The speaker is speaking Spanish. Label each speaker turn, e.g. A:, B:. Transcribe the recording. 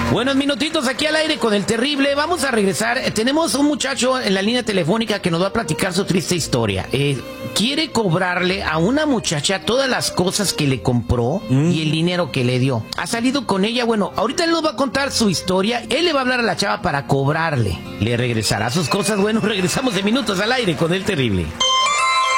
A: Buenos minutitos aquí al aire con el terrible. Vamos a regresar. Tenemos un muchacho en la línea telefónica que nos va a platicar su triste historia. Quiere cobrarle a una muchacha todas las cosas que le compró y el dinero que le dio. Ha salido con ella. Bueno, ahorita él nos va a contar su historia. Él le va a hablar a la chava para cobrarle. ¿Le regresará sus cosas? Bueno, regresamos de minutos al aire con el terrible.